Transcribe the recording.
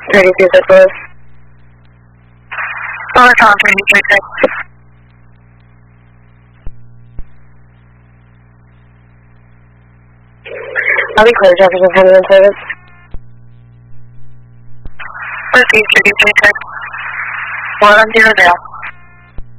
32 St. Louis. Tom 336. I'll be clear, Jefferson County in service. Northeast 336. 100.